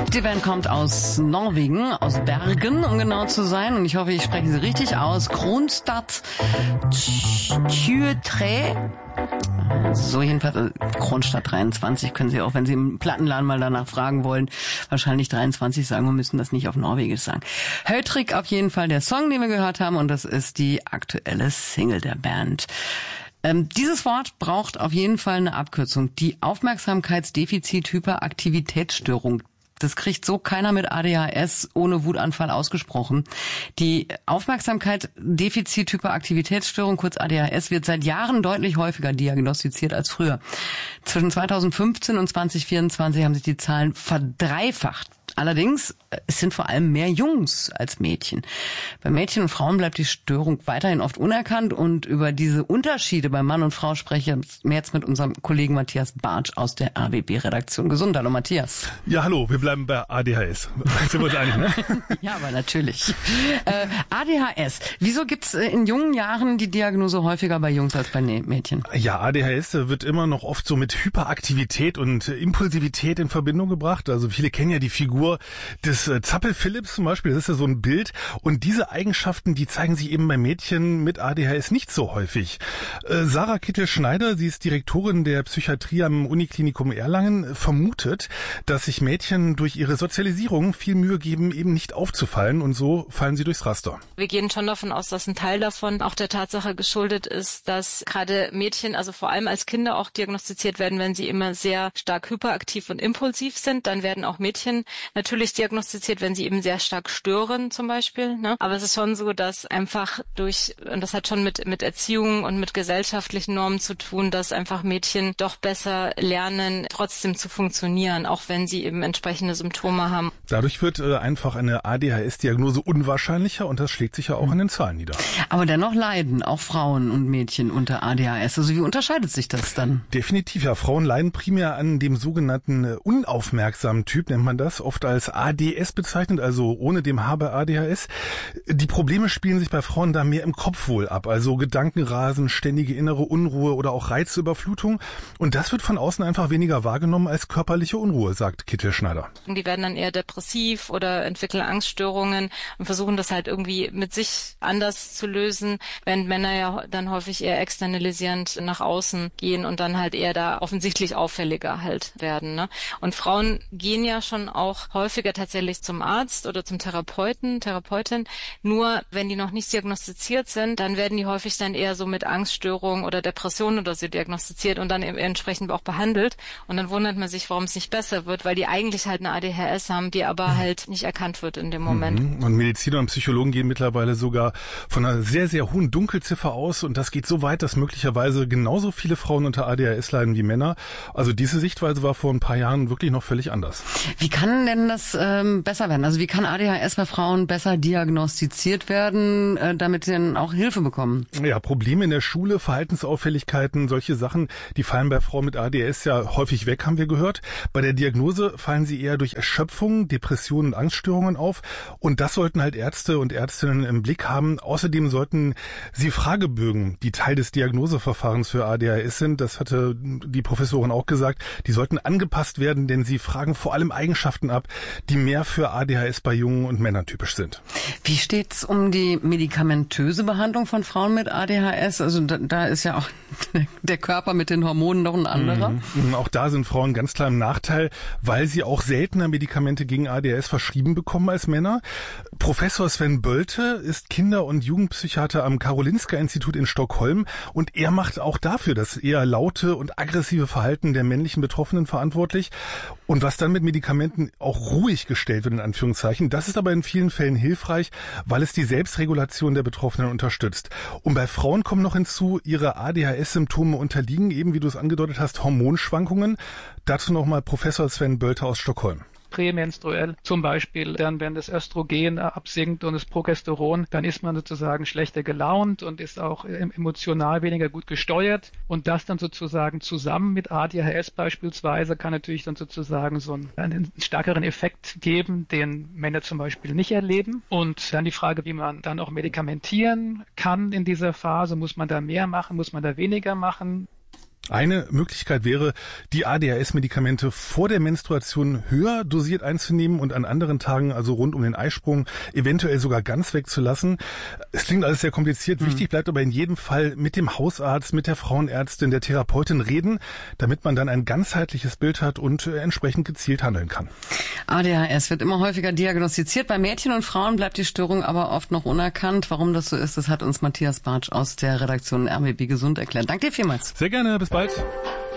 Die Band kommt aus Norwegen, aus Bergen, um genau zu sein. Und ich hoffe, ich spreche sie richtig aus. Kronstadt Tjøtre. So jedenfalls, Kronstadt 23 können Sie auch, wenn Sie im Plattenladen mal danach fragen wollen, wahrscheinlich 23 sagen. Wir müssen das nicht auf Norwegisch sagen. Hötrik auf jeden Fall der Song, den wir gehört haben. Und das ist die aktuelle Single der Band. Dieses Wort braucht auf jeden Fall eine Abkürzung. Die Aufmerksamkeitsdefizit-Hyperaktivitätsstörung. Das kriegt so keiner mit ADHS ohne Wutanfall ausgesprochen. Die Aufmerksamkeit-Defizit-Hyperaktivitätsstörung, kurz ADHS, wird seit Jahren deutlich häufiger diagnostiziert als früher. Zwischen 2015 und 2024 haben sich die Zahlen verdreifacht. Allerdings, es sind vor allem mehr Jungs als Mädchen. Bei Mädchen und Frauen bleibt die Störung weiterhin oft unerkannt und über diese Unterschiede bei Mann und Frau spreche ich jetzt mit unserem Kollegen Matthias Bartsch aus der RBB-Redaktion. Gesund, hallo Matthias. Ja, hallo, wir bleiben bei ADHS. Sind wir uns einig, ne? Ja, aber natürlich. ADHS, wieso gibt's in jungen Jahren die Diagnose häufiger bei Jungs als bei Mädchen? Ja, ADHS wird immer noch oft so mit Hyperaktivität und Impulsivität in Verbindung gebracht. Also viele kennen ja die Figur des Zappel-Philipps zum Beispiel, das ist ja so ein Bild. Und diese Eigenschaften, die zeigen sich eben bei Mädchen mit ADHS nicht so häufig. Sarah Kittel-Schneider, sie ist Direktorin der Psychiatrie am Uniklinikum Erlangen, vermutet, dass sich Mädchen durch ihre Sozialisierung viel Mühe geben, eben nicht aufzufallen. Und so fallen sie durchs Raster. Wir gehen schon davon aus, dass ein Teil davon auch der Tatsache geschuldet ist, dass gerade Mädchen, also vor allem als Kinder auch diagnostiziert werden, wenn sie immer sehr stark hyperaktiv und impulsiv sind. Dann werden auch Mädchen natürlich diagnostiziert, wenn sie eben sehr stark stören zum Beispiel. Ne? Aber es ist schon so, dass einfach und das hat schon mit Erziehung und mit gesellschaftlichen Normen zu tun, dass einfach Mädchen doch besser lernen, trotzdem zu funktionieren, auch wenn sie eben entsprechende Symptome haben. Dadurch wird einfach eine ADHS-Diagnose unwahrscheinlicher und das schlägt sich ja auch in den Zahlen nieder. Aber dennoch leiden auch Frauen und Mädchen unter ADHS. Also wie unterscheidet sich das dann? Definitiv, ja. Frauen leiden primär an dem sogenannten unaufmerksamen Typ, nennt man das, oft als ADS bezeichnet, also ohne dem H bei ADHS. Die Probleme spielen sich bei Frauen da mehr im Kopf wohl ab, also Gedankenrasen, ständige innere Unruhe oder auch Reizüberflutung. Und das wird von außen einfach weniger wahrgenommen als körperliche Unruhe, sagt Kittel-Schneider. Die werden dann eher depressiv oder entwickeln Angststörungen und versuchen das halt irgendwie mit sich anders zu lösen, während Männer ja dann häufig eher externalisierend nach außen gehen und dann halt eher da offensichtlich auffälliger halt werden. Ne? Und Frauen gehen ja schon auch häufiger tatsächlich zum Arzt oder zum Therapeutin. Nur wenn die noch nicht diagnostiziert sind, dann werden die häufig dann eher so mit Angststörungen oder Depressionen oder so diagnostiziert und dann entsprechend auch behandelt. Und dann wundert man sich, warum es nicht besser wird, weil die eigentlich halt eine ADHS haben, die aber halt nicht erkannt wird in dem Moment. Und Mediziner und Psychologen gehen mittlerweile sogar von einer sehr, sehr hohen Dunkelziffer aus. Und das geht so weit, dass möglicherweise genauso viele Frauen unter ADHS leiden wie Männer. Also diese Sichtweise war vor ein paar Jahren wirklich noch völlig anders. Wie kann denn das besser werden? Also wie kann ADHS bei Frauen besser diagnostiziert werden, damit sie dann auch Hilfe bekommen? Ja, Probleme in der Schule, Verhaltensauffälligkeiten, solche Sachen, die fallen bei Frauen mit ADHS ja häufig weg, haben wir gehört. Bei der Diagnose fallen sie eher durch Erschöpfung, Depressionen und Angststörungen auf. Und das sollten halt Ärzte und Ärztinnen im Blick haben. Außerdem sollten sie Fragebögen, die Teil des Diagnoseverfahrens für ADHS sind, das hatte die Professorin auch gesagt, die sollten angepasst werden, denn sie fragen vor allem Eigenschaften ab, die mehr für ADHS bei Jungen und Männern typisch sind. Wie steht's um die medikamentöse Behandlung von Frauen mit ADHS? Also da ist ja auch der Körper mit den Hormonen noch ein anderer. Auch da sind Frauen ganz klar im Nachteil, weil sie auch seltener Medikamente gegen ADHS verschrieben bekommen als Männer. Professor Sven Bölte ist Kinder- und Jugendpsychiater am Karolinska-Institut in Stockholm und er macht auch dafür das eher laute und aggressive Verhalten der männlichen Betroffenen verantwortlich. Und was dann mit Medikamenten auch ruhig gestellt wird, in Anführungszeichen, das ist aber in vielen Fällen hilfreich, weil es die Selbstregulation der Betroffenen unterstützt. Und bei Frauen kommen noch hinzu, ihre ADHS-Symptome unterliegen, eben wie du es angedeutet hast, Hormonschwankungen. Dazu nochmal Professor Sven Bölte aus Stockholm. Prämenstruell zum Beispiel, dann wenn das Östrogen absinkt und das Progesteron, dann ist man sozusagen schlechter gelaunt und ist auch emotional weniger gut gesteuert und das dann sozusagen zusammen mit ADHS beispielsweise kann natürlich dann sozusagen so einen stärkeren Effekt geben, den Männer zum Beispiel nicht erleben und dann die Frage, wie man dann auch medikamentieren kann in dieser Phase, muss man da mehr machen, muss man da weniger machen? Eine Möglichkeit wäre, die ADHS-Medikamente vor der Menstruation höher dosiert einzunehmen und an anderen Tagen, also rund um den Eisprung, eventuell sogar ganz wegzulassen. Es klingt alles sehr kompliziert. Wichtig bleibt aber in jedem Fall mit dem Hausarzt, mit der Frauenärztin, der Therapeutin reden, damit man dann ein ganzheitliches Bild hat und entsprechend gezielt handeln kann. ADHS wird immer häufiger diagnostiziert. Bei Mädchen und Frauen bleibt die Störung aber oft noch unerkannt. Warum das so ist, das hat uns Matthias Bartsch aus der Redaktion RBB Gesund erklärt. Danke dir vielmals. Sehr gerne, bis bald.